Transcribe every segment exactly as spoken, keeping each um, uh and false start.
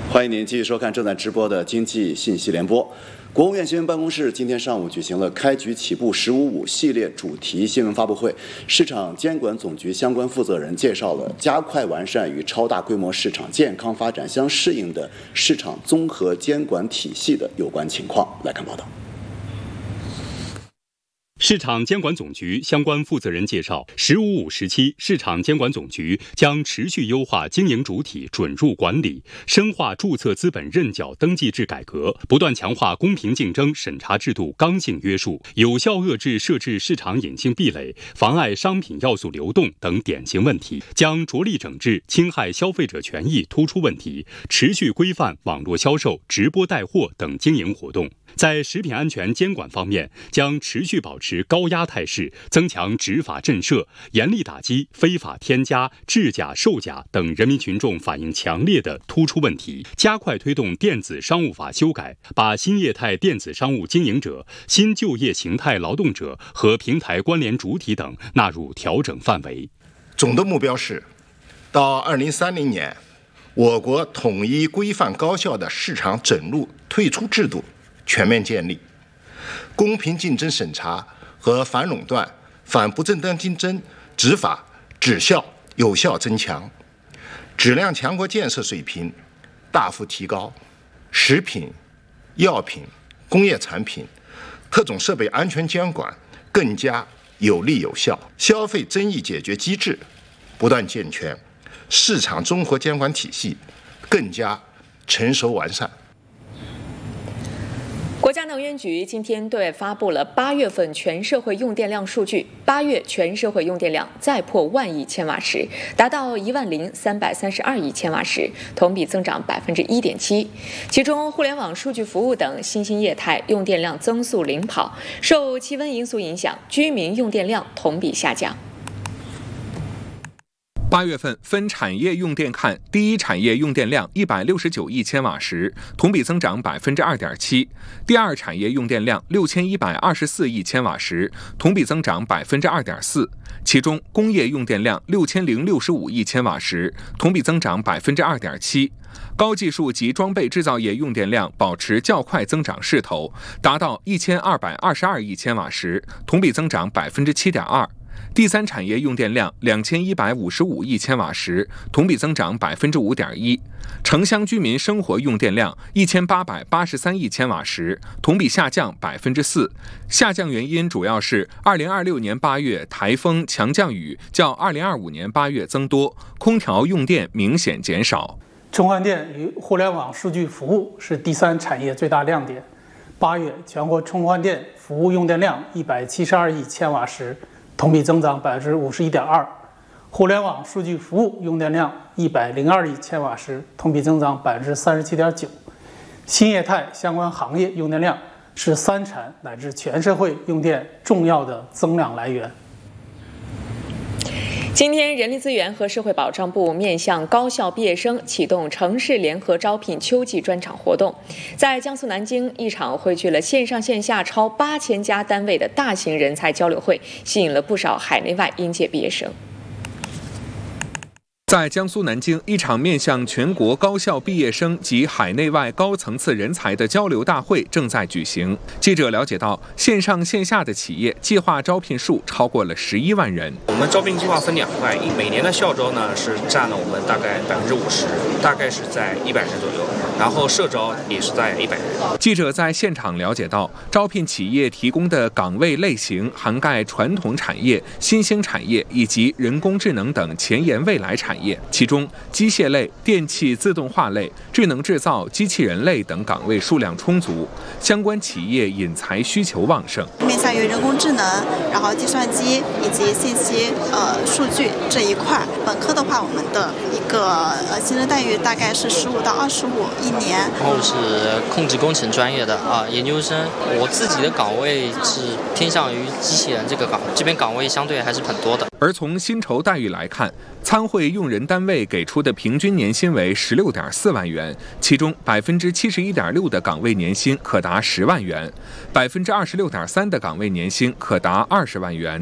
欢迎您继续收看正在直播的经济信息联播。国务院新闻办公室今天上午举行了开局起步十五五系列主题新闻发布会，市场监管总局相关负责人介绍了加快完善与超大规模市场健康发展相适应的市场综合监管体系的有关情况。来看报道。 市场监管总局相关负责人介绍，十五五时期，市场监管总局将持续优化经营主体准入管理，深化注册资本认缴登记制改革，不断强化公平竞争审查制度刚性约束，有效遏制设置市场隐性壁垒、妨碍商品要素流动等典型问题，将着力整治侵害消费者权益突出问题，持续规范网络销售、直播带货等经营活动。在食品安全监管方面，将持续保持高压态势，增强执法震慑，严厉打击非法添加、制假、售假等人民群众反映强烈的突出问题，加快推动电子商务法修改，把新业态电子商务经营者、新就业形态劳动者和平台关联主体等纳入调整范围。 总的目标是，到二零三零年，我国统一规范高效的市场准入退出制度全面建立，公平竞争审查和反垄断、反不正当竞争执法质效有效增强，质量强国建设水平大幅提高，食品、药品、工业产品、特种设备安全监管更加有力有效，消费争议解决机制不断健全，市场综合监管体系更加成熟完善。 国家能源局今天对外发布了八月份全社会用电量数据，八月全社会用电量再破万亿千瓦时，达到一万零三百三十二亿千瓦时，同比增长百分之一点七。其中，互联网数据服务等新兴业态用电量增速领跑，受气温因素影响，居民用电量同比下降。 八月份分产业用电看，第一产业用电量一百六十九亿千瓦时，同比增长百分之二点七；第二产业用电量六千一百二十四亿千瓦时，同比增长百分之二点四。其中，工业用电量六千零六十五亿千瓦时，同比增长百分之二点七。高技术及装备制造业用电量保持较快增长势头，达到一千二百二十二亿千瓦时，同比增长百分之七点二。第三产业用电量两千一百五十五亿千瓦时，同比增长百分之五点一。城乡居民生活用电量一千八百八十三亿千瓦时，同比下降百分之四。下降原因主要是二零二六年八月台风强降雨较二零二五年八月增多，空调用电明显减少。 充换电与互联网数据服务是第三产业最大亮点。八月全国充换电服务用电量一百七十二亿千瓦时，同比增长百分之五十一点二，互联网数据服务用电量一百零二亿千瓦时，同比增长百分之三十七点九。新业态相关行业用电量是三产乃至全社会用电重要的增量来源。 今天，人力资源和社会保障部面向高校毕业生启动城市联合招聘秋季专场活动，在江苏南京，一场汇聚了线上线下超八千家单位的大型人才交流会，吸引了不少海内外应届毕业生。 在江苏南京，一场面向全国高校毕业生及海内外高层次人才的交流大会正在举行。记者了解到，线上线下的企业计划招聘数超过了十一万人。 我们招聘计划分两块，一每年的校招呢是占了我们大概百分之五十，大概是在一百人左右，然后社招也是在一百人。 记者在现场了解到，招聘企业提供的岗位类型涵盖传统产业、新兴产业以及人工智能等前沿未来产业。其中，机械类、电气自动化类、智能制造、机器人类等岗位数量充足，相关企业引才需求旺盛。 面向于人工智能，然后计算机以及信息呃数据这一块，本科的话，我们的一个呃薪资待遇大概是十五到二十五一年。 然后是控制工程专业的啊，研究生。我自己的岗位是偏向于机器人这个岗，这边岗位相对还是很多的。 而从薪酬待遇来看，参会用人单位给出的平均年薪为十六点四万元，其中百分之七十一点六的岗位年薪可达十万元，百分之二十六点三的岗位年薪可达二十万元。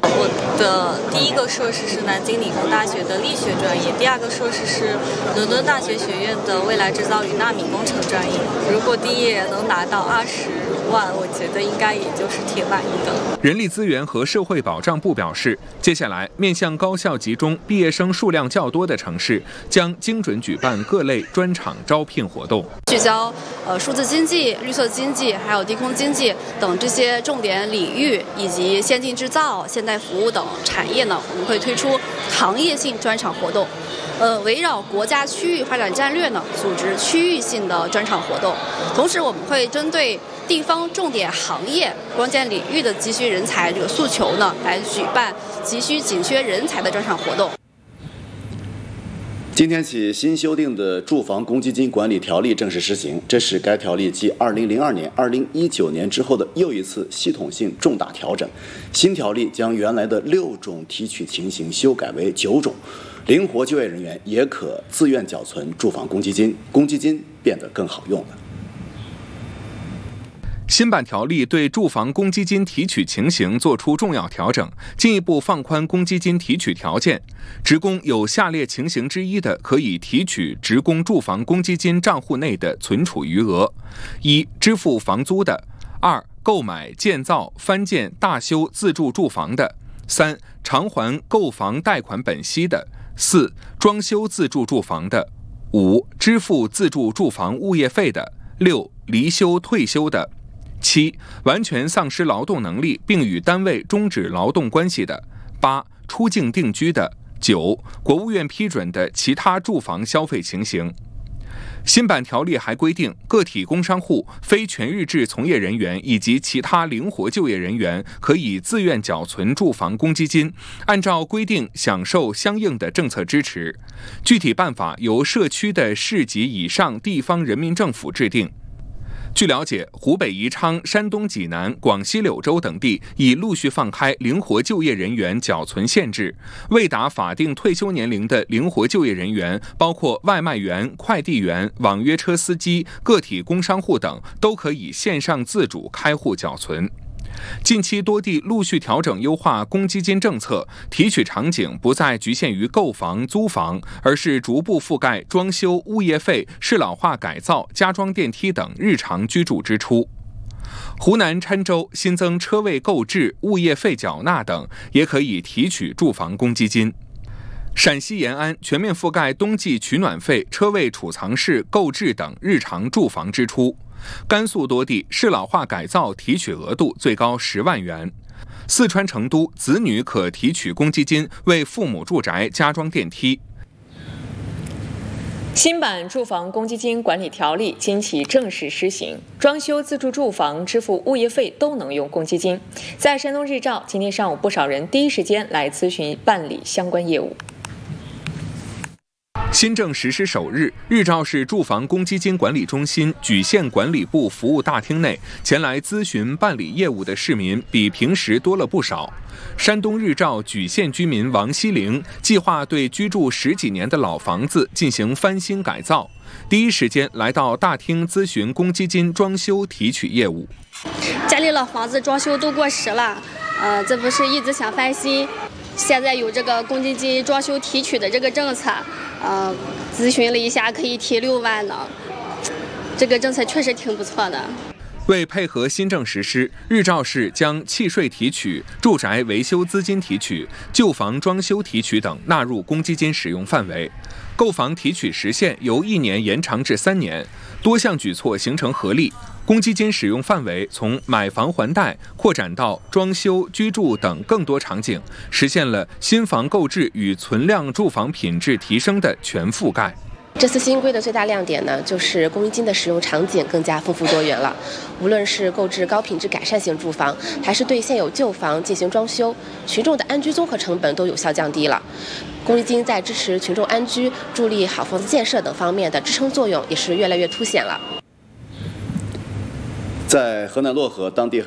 我的第一个硕士是南京理工大学的力学专业，第二个硕士是伦敦大学学院的未来制造与纳米工程专业。如果毕业能拿到二十万，我觉得应该也就是挺满意的。 人力资源和社会保障部表示，接下来面向高校集中、毕业生数量较多的城市，将精准举办各类专场招聘活动， 聚焦呃数字经济、绿色经济，还有低空经济等这些重点领域，以及先进制造、现代服务等产业呢，我们会推出行业性专场活动。呃，围绕国家区域发展战略呢，组织区域性的专场活动。同时，我们会针对地方重点行业、关键领域的急需人才这个诉求呢，来举办急需紧缺人才的专场活动。 今天起，新修订的住房公积金管理条例正式施行，这是该条例继二零零二年、二零一九年之后的又一次系统性重大调整。新条例将原来的六种提取情形修改为九种，灵活就业人员也可自愿缴存住房公积金，公积金变得更好用了。 新版条例对住房公积金提取情形作出重要调整，进一步放宽公积金提取条件。职工有下列情形之一的，可以提取职工住房公积金账户内的存储余额：一、支付房租的；二、购买、建造、翻建、大修自住住房的；三、偿还购房贷款本息的；四、装修自住住房的；五、支付自住住房物业费的；六、离休退休的；七、完全丧失劳动能力并与单位终止劳动关系的；八、出境定居的；九、国务院批准的其他住房消费情形。新版条例还规定，个体工商户、非全日制从业人员以及其他灵活就业人员可以自愿缴存住房公积金，按照规定享受相应的政策支持。具体办法由社区的市级以上地方人民政府制定。据了解，湖北宜昌、山东济南、广西柳州等地已陆续放开灵活就业人员缴存限制，未达法定退休年龄的灵活就业人员，包括外卖员、快递员、网约车司机、个体工商户等，都可以线上自主开户缴存。近期多地陆续调整优化公积金政策，提取场景不再局限于购房、租房，而是逐步覆盖装修、物业费、适老化改造、加装电梯等日常居住支出。湖南郴州新增车位购置、物业费缴纳等，也可以提取住房公积金。陕西延安全面覆盖冬季取暖费、车位储藏室购置等日常住房支出。甘肃多地适老化改造提取额度最高十万元。四川成都子女可提取公积金为父母住宅加装电梯。 新版住房公积金管理条例今起正式施行，装修自住住房、支付物业费都能用公积金。在山东日照，今天上午不少人第一时间来咨询办理相关业务。 新政实施首日，日照市住房公积金管理中心莒县管理部服务大厅内，前来咨询办理业务的市民比平时多了不少。山东日照莒县居民王希玲计划对居住十几年的老房子进行翻新改造，第一时间来到大厅咨询公积金装修提取业务。 家里老房子装修都过时了，呃，这不是一直想翻新，现在有这个公积金装修提取的这个政策。呃，咨询了一下，可以提六万呢，这个政策确实挺不错的。 为配合新政实施，日照市将契税提取、住宅维修资金提取、旧房装修提取等纳入公积金使用范围。购房提取时限由一年延长至三年，多项举措形成合力。公积金使用范围从买房还贷扩展到装修、居住等更多场景，实现了新房购置与存量住房品质提升的全覆盖。 这次新规的最大亮点呢，就是公积金的使用场景更加丰富多元了。无论是购置高品质改善型住房，还是对现有旧房进行装修，群众的安居综合成本都有效降低了。公积金在支持群众安居、助力好房子建设等方面的支撑作用也是越来越凸显了。 在河南漯河，当地还